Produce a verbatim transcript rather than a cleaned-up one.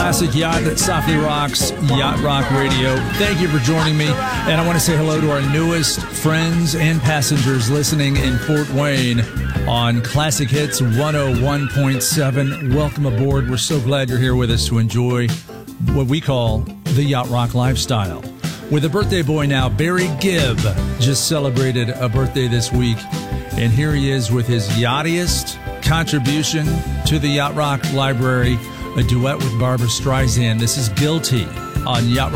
Classic Yacht that softly rocks Yacht Rock Radio. Thank you for joining me. And I want to say hello to our newest friends and passengers listening in Fort Wayne on Classic Hits one oh one point seven. Welcome aboard. We're so glad you're here with us to enjoy what we call the Yacht Rock lifestyle. With a birthday boy now, Barry Gibb just celebrated a birthday this week. And here he is with his yachtiest contribution to the Yacht Rock Library, a duet with Barbra Streisand. This is Guilty on Yacht Rock.